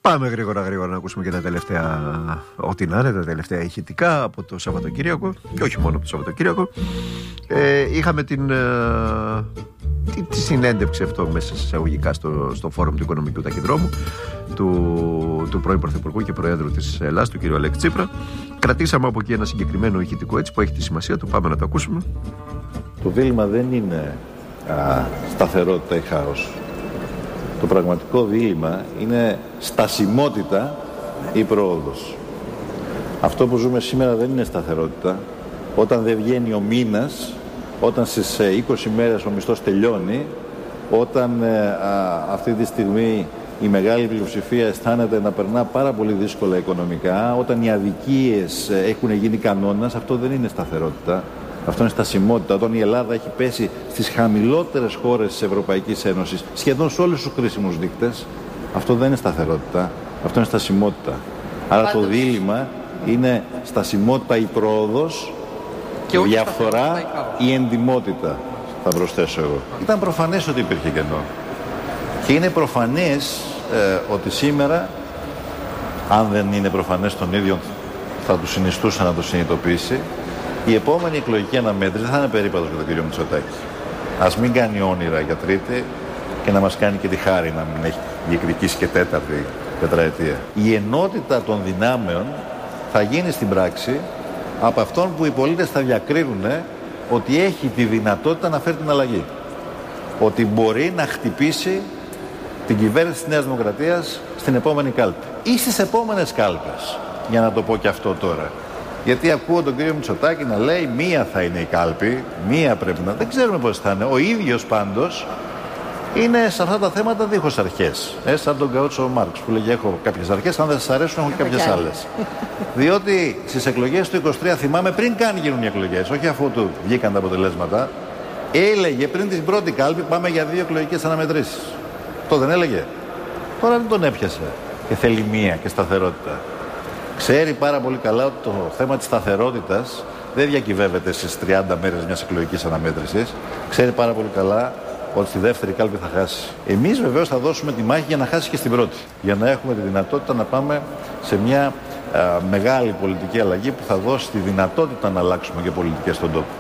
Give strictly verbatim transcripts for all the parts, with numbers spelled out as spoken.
Πάμε γρήγορα γρήγορα να ακούσουμε και τα τελευταία, ό,τι να είναι, τα τελευταία ηχητικά από το Σαββατοκύριακο και όχι μόνο από το Σαββατοκύριακο. Ε, είχαμε την, ε, τη, τη συνέντευξη αυτό μέσα σε εισαγωγικά στο, στο φόρουμ του Οικονομικού Ταχυδρόμου του, του πρώην Πρωθυπουργού και Προέδρου της Ελλάδας, του κ. Αλέξη Τσίπρα. Κρατήσαμε από εκεί ένα συγκεκριμένο ηχητικό έτσι που έχει τη σημασία του. Πάμε να το ακούσουμε. Το δίλημμα δεν είναι α, σταθερότητα ή χάος. Το πραγματικό δίλημμα είναι στασιμότητα ή πρόοδος. Αυτό που ζούμε σήμερα δεν είναι σταθερότητα. Όταν δεν βγαίνει ο μήνας, όταν στις είκοσι μέρες ο μισθός τελειώνει, όταν α, αυτή τη στιγμή η μεγάλη πλειοψηφία αισθάνεται να περνά πάρα πολύ δύσκολα οικονομικά, όταν οι αδικίες έχουν γίνει κανόνας, αυτό δεν είναι σταθερότητα. Αυτό είναι στασιμότητα. Όταν η Ελλάδα έχει πέσει στις χαμηλότερες χώρες της Ευρωπαϊκής Ένωσης, σχεδόν σε όλους τους κρίσιμους δείκτες, αυτό δεν είναι σταθερότητα. Αυτό είναι στασιμότητα. Άρα το δίλημμα είναι στασιμότητα ή πρόοδος, και διαφθορά ή εντιμότητα, θα προσθέσω εγώ. Ήταν προφανές ότι υπήρχε κενό. Και είναι προφανές ε, ότι σήμερα, αν δεν είναι προφανές τον ίδιο, θα του συνιστούσα να το συνειδητοποιήσει, η επόμενη εκλογική αναμέτρηση δεν θα είναι περίπατος για τον κύριο Μητσοτάκη. Ας μην κάνει όνειρα για τρίτη και να μας κάνει και τη χάρη να μην έχει διεκδικήσει και τέταρτη τετραετία. Η ενότητα των δυνάμεων θα γίνει στην πράξη από αυτόν που οι πολίτες θα διακρίνουν ότι έχει τη δυνατότητα να φέρει την αλλαγή. Ότι μπορεί να χτυπήσει την κυβέρνηση της Νέας Δημοκρατίας στην επόμενη κάλπη. Ή στις επόμενες κάλπες, για να το πω και αυτό τώρα. Γιατί ακούω τον κύριο Μητσοτάκη να λέει μία θα είναι η κάλπη, μία πρέπει να... Δεν ξέρουμε πώς θα είναι. Ο ίδιος πάντως είναι σε αυτά τα θέματα δίχως αρχές. Ε, σαν τον Γκαούτσο Μάρξ που λέγει έχω κάποιες αρχές, αν δεν σας αρέσουν έχω και κάποιες άλλες. Διότι στις εκλογές του είκοσι τρία, θυμάμαι, πριν καν γίνουν οι εκλογές, όχι αφού του βγήκαν τα αποτελέσματα, έλεγε πριν την πρώτη κάλπη πάμε για δύο εκλογικές αναμετρήσεις. Το δεν έλεγε. Τώρα δεν τον έπιασε και θέλει μία και σταθερότητα. Ξέρει πάρα πολύ καλά ότι το θέμα της σταθερότητας δεν διακυβεύεται στις τριάντα μέρες μιας εκλογικής αναμέτρησης. Ξέρει πάρα πολύ καλά ότι στη δεύτερη κάλπη θα χάσει. Εμείς βεβαίως θα δώσουμε τη μάχη για να χάσει και στην πρώτη. Για να έχουμε τη δυνατότητα να πάμε σε μια α, μεγάλη πολιτική αλλαγή που θα δώσει τη δυνατότητα να αλλάξουμε και πολιτικές στον τόπο.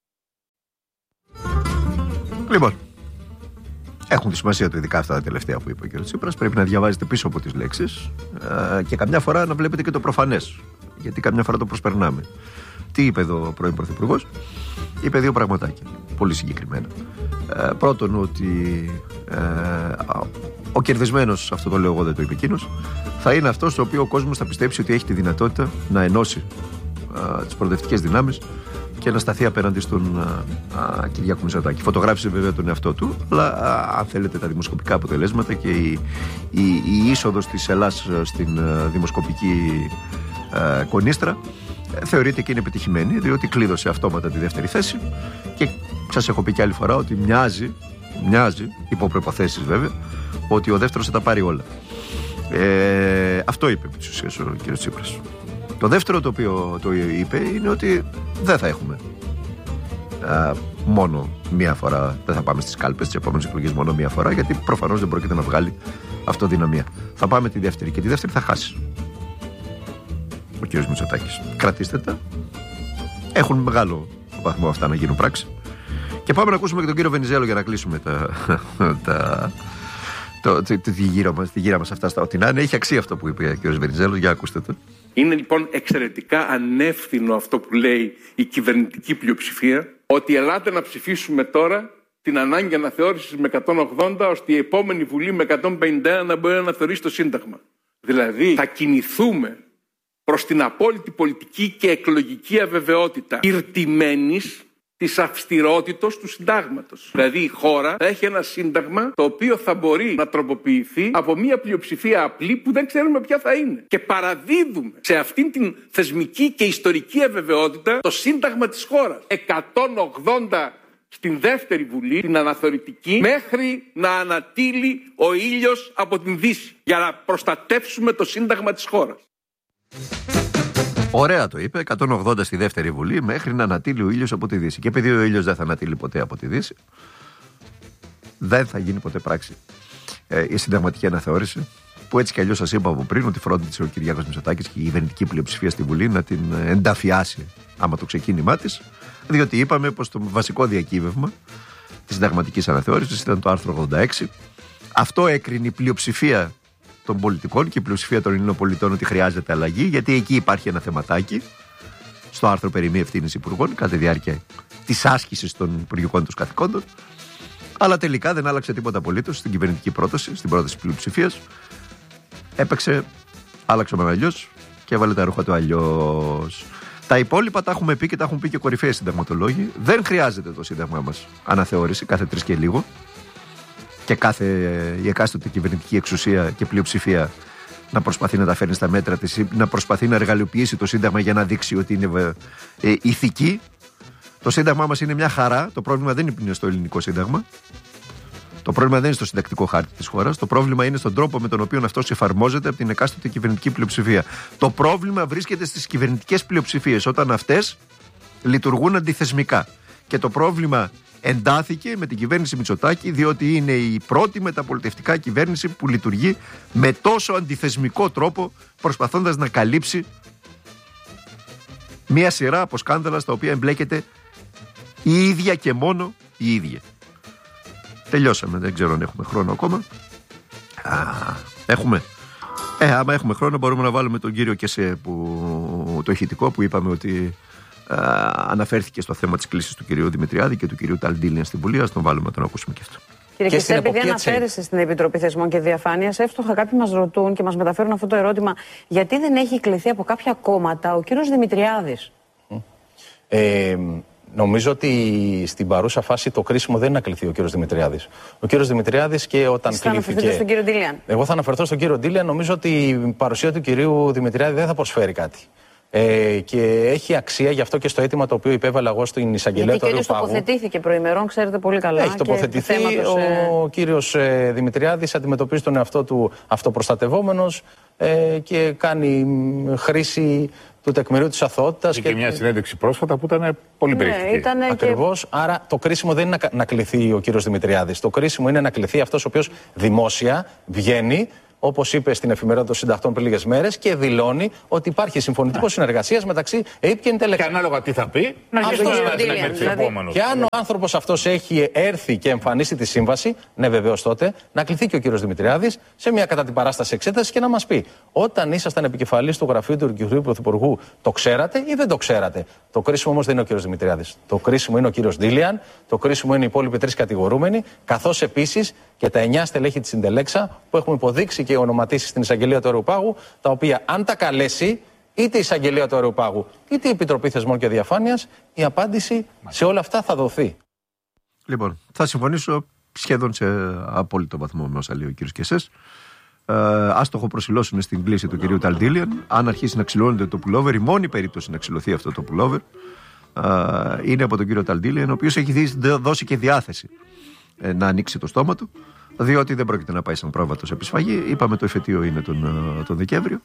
Λοιπόν, έχουν τη σημασία του ειδικά αυτά τα τελευταία που είπε ο κ. Τσίπρας. Πρέπει να διαβάζετε πίσω από τις λέξεις ε, και καμιά φορά να βλέπετε και το προφανές. Γιατί καμιά φορά το προσπερνάμε. Τι είπε εδώ ο πρώην Πρωθυπουργός? Είπε δύο πραγματάκια, πολύ συγκεκριμένα. Ε, πρώτον, ότι ε, ο κερδισμένος, αυτό το λέω εγώ, δεν το είπε εκείνος, θα είναι αυτός στο οποίο ο κόσμος θα πιστέψει ότι έχει τη δυνατότητα να ενώσει ε, τις προοδευτικές δυνάμεις και να σταθεί απέναντι στον α, α, Κυριάκο Μητσοτάκη. Φωτογράφησε βέβαια τον εαυτό του, αλλά α, αν θέλετε τα δημοσκοπικά αποτελέσματα και η, η, η είσοδος της Ελλάδας στην α, δημοσκοπική α, κονίστρα ε, θεωρείται και είναι επιτυχημένη, διότι κλείδωσε αυτόματα τη δεύτερη θέση και σας έχω πει και άλλη φορά ότι μοιάζει, μοιάζει υπό προϋποθέσεις βέβαια, ότι ο δεύτερος θα τα πάρει όλα. Ε, αυτό είπε επί της ουσίας ο κ. Τσίπρας. Το δεύτερο το οποίο το είπε είναι ότι δεν θα έχουμε α, μόνο μία φορά, δεν θα πάμε στις κάλπες τις επόμενες εκλογές μόνο μία φορά, γιατί προφανώς δεν πρόκειται να βγάλει αυτοδυναμία. Θα πάμε τη δεύτερη και τη δεύτερη θα χάσει ο κ. Μητσοτάκης. Κρατήστε τα. Έχουν μεγάλο βαθμό αυτά να γίνουν πράξη. Και πάμε να ακούσουμε και τον κύριο Βενιζέλο για να κλείσουμε τα, τα, το, τη, τη, γύρα μας, τη γύρα μας αυτά στα ό,τι να είναι. Έχει αξία αυτό που είπε ο κ. Βενιζέλο. Για ακούστε το. Είναι λοιπόν εξαιρετικά ανεύθυνο αυτό που λέει η κυβερνητική πλειοψηφία, ότι ελάτε να ψηφίσουμε τώρα την ανάγκη αναθεώρησης με εκατόν ογδόντα, ώστε η επόμενη Βουλή με εκατόν πενήντα ένα να μπορεί να αναθεωρήσει το Σύνταγμα. Δηλαδή θα κινηθούμε προς την απόλυτη πολιτική και εκλογική αβεβαιότητα ηρτημένης της αυστηρότητος του συντάγματος. Δηλαδή η χώρα θα έχει ένα σύνταγμα το οποίο θα μπορεί να τροποποιηθεί από μια πλειοψηφία απλή που δεν ξέρουμε ποια θα είναι. Και παραδίδουμε σε αυτήν την θεσμική και ιστορική αβεβαιότητα το σύνταγμα της χώρας. εκατόν ογδόντα στην δεύτερη Βουλή, την αναθεωρητική, μέχρι να ανατείλει ο ήλιος από την Δύση, για να προστατεύσουμε το σύνταγμα της χώρας. Ωραία το είπε, εκατόν ογδόντα στη δεύτερη Βουλή μέχρι να ανατείλει ο ήλιος από τη Δύση. Και επειδή ο ήλιος δεν θα ανατείλει ποτέ από τη Δύση, δεν θα γίνει ποτέ πράξη ε, η συνταγματική αναθεώρηση που έτσι κι αλλιώς σας είπα από πριν ότι φρόντισε ο Κυριάκος Μητσοτάκης και η κυβερνητική πλειοψηφία στη Βουλή να την ενταφιάσει άμα το ξεκίνημά της, διότι είπαμε πως το βασικό διακύβευμα της συνταγματικής αναθεώρησης ήταν το άρθρο ογδόντα έξι. Αυτό έκρινε η πλειοψηφία των πολιτικών και η πλειοψηφία των Ελλήνων πολιτών ότι χρειάζεται αλλαγή, γιατί εκεί υπάρχει ένα θεματάκι στο άρθρο περί μη ευθύνης υπουργών κατά τη διάρκεια της άσκησης των υπουργικών τους καθηκόντων. Αλλά τελικά δεν άλλαξε τίποτα απολύτως στην κυβερνητική πρόταση, στην πρόταση της πλειοψηφίας. Έπαιξε, άλλαξε με αλλιώς και έβαλε τα ρούχα του αλλιώς. Τα υπόλοιπα τα έχουμε πει και τα έχουν πει και κορυφαίοι συνταγματολόγοι. Δεν χρειάζεται το σύνταγμά μας αναθεώρηση κάθε τρεις και λίγο. Και κάθε η εκάστοτε κυβερνητική εξουσία και πλειοψηφία να προσπαθεί να τα φέρνει στα μέτρα της, να προσπαθεί να εργαλειοποιήσει το σύνταγμα για να δείξει ότι είναι ε, ηθική. Το σύνταγμά μας είναι μια χαρά. Το πρόβλημα δεν είναι στο ελληνικό σύνταγμα. Το πρόβλημα δεν είναι στο συντακτικό χάρτη της χώρας. Το πρόβλημα είναι στον τρόπο με τον οποίο αυτός εφαρμόζεται από την εκάστοτε κυβερνητική πλειοψηφία. Το πρόβλημα βρίσκεται στις κυβερνητικές πλειοψηφίες όταν αυτές λειτουργούν αντιθεσμικά. Και το πρόβλημα εντάθηκε με την κυβέρνηση Μητσοτάκη, διότι είναι η πρώτη μεταπολιτευτικά κυβέρνηση που λειτουργεί με τόσο αντιθεσμικό τρόπο, προσπαθώντας να καλύψει μία σειρά από σκάνδαλα στα οποία εμπλέκεται η ίδια και μόνο η ίδια. Τελειώσαμε, δεν ξέρω αν έχουμε χρόνο ακόμα. Α, έχουμε. Ε, άμα έχουμε χρόνο μπορούμε να βάλουμε τον κύριο Κεσέ, που, το ηχητικό που είπαμε ότι α, αναφέρθηκε στο θέμα της κλήσης του κυρίου Δημητριάδη και του κυρίου Ταλντίλιαν στην Βουλή. Ας τον βάλουμε να τον ακούσουμε και αυτό. Κύριε Κεσέ, επειδή αναφέρεστε στην Επιτροπή Θεσμών και Διαφάνειας, εύστοχα κάποιοι μας ρωτούν και μας μεταφέρουν αυτό το ερώτημα, γιατί δεν έχει κληθεί από κάποια κόμματα ο κύριος Δημητριάδης. Ε, Νομίζω ότι στην παρούσα φάση το κρίσιμο δεν είναι να κληθεί ο κύριος Δημητριάδης. Ο κύριος Δημητριάδης και όταν κλήθηκε. Θα αναφερθείτε στον κύριο Ντίλιαν. Εγώ θα αναφερθώ στον κύριο Ντίλιαν. Νομίζω ότι η παρουσία του κυρίου Δημητριάδη δεν θα προσφέρει κάτι. Ε, και έχει αξία γι' αυτό και στο αίτημα το οποίο υπέβαλα εγώ στην εισαγγελέα του Αριού Πάγου. Τοποθετήθηκε προημερών, ξέρετε πολύ καλά. Έχει τοποθετηθεί. Θέματος, ε... Ο κύριος ε, Δημητριάδης αντιμετωπίζει τον εαυτό του αυτοπροστατευόμενος ε, και κάνει χρήση του τεκμηρίου της αθωότητας. Και, και μια συνέντευξη πρόσφατα που ήταν πολύ περιεκτική. Ναι, ακριβώς. Και... Άρα το κρίσιμο δεν είναι να, να κληθεί ο κύριος Δημητριάδης. Το κρίσιμο είναι να κληθεί αυτός ο οποίος δημόσια βγαίνει, όπως είπε στην εφημερίδα των συντακτών πριν λίγες μέρες, και δηλώνει ότι υπάρχει συμφωνητικό συνεργασίας μεταξύ ΕΥΠ και Ιντελεκ. Και ανάλογα τι θα πει, να γίνει το επόμενο. Και αν ο άνθρωπος αυτός έχει έρθει και εμφανίσει τη σύμβαση, ναι, βεβαίως τότε, να κληθεί και ο κύριος Δημητριάδης σε μια κατά την παράσταση εξέταση και να μας πει, όταν ήσασταν επικεφαλής του γραφείου του κυρίου Πρωθυπουργού, το ξέρατε ή δεν το ξέρατε. Το κρίσιμο όμως δεν είναι ο κύριος Δημητριάδης. Το κρίσιμο είναι ο κύριος Ντίλιαν, το κρίσιμο είναι οι υπόλοιποι τρεις κατηγορούμενοι, καθώς επίσης και τα εννιά στελέχη της Ιντελέξα που έχουμε υποδείξει και ονοματίσει στην εισαγγελία του Αριού Πάγου, τα οποία αν τα καλέσει είτε η εισαγγελία του Αριού Πάγου είτε η Επιτροπή Θεσμών και Διαφάνειας, η απάντηση σε όλα αυτά θα δοθεί. Λοιπόν, θα συμφωνήσω σχεδόν σε απόλυτο βαθμό με όσα λέει ο κ. Κεσές. Ε, άστοχο προσιλώσουν στην κλίση του κυρίου Ταλντίλιαν. Αν αρχίσει να ξυλώνεται το πουλόβερ, η μόνη περίπτωση να ξυλωθεί αυτό το πουλόβερ ε, είναι από τον κύριο Ταλντίλιαν, ο οποίος έχει δώσει και διάθεση ε, να ανοίξει το στόμα του, διότι δεν πρόκειται να πάει σαν πρόβατο σε επισφαγή. Είπαμε το εφετείο είναι τον, τον Δεκέμβριο,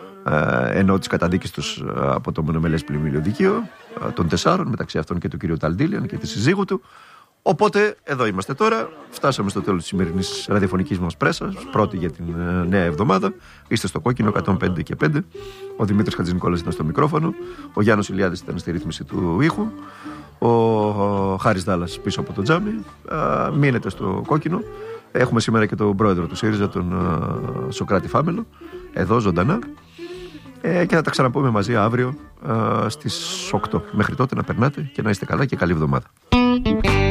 ε, ενώ τις καταδίκες τους από το μονομελές πλημμύριο δικείο ε, των τεσσάρων, μεταξύ αυτών και του κυρίου Ταλντίλιαν και της συζύγου του. Οπότε εδώ είμαστε τώρα. Φτάσαμε στο τέλος της σημερινής ραδιοφωνικής μας πρέσας, πρώτη για την ε, νέα εβδομάδα. Είστε στο κόκκινο εκατόν πέντε και πέντε. Ο Δημήτρης Χατζηνικόλας ήταν στο μικρόφωνο. Ο Γιάννος Ηλιάδης ήταν στη ρύθμιση του ήχου. Ο, ο Χάρης Δάλλας πίσω από το τζάμι. Ε, μείνετε στο κόκκινο. Έχουμε σήμερα και τον πρόεδρο του ΣΥΡΙΖΑ, τον ε, Σωκράτη Φάμελο, εδώ ζωντανά. Ε, και θα τα ξαναπούμε μαζί αύριο ε, στις οκτώ. Μέχρι τότε να περνάτε και να είστε καλά και καλή εβδομάδα.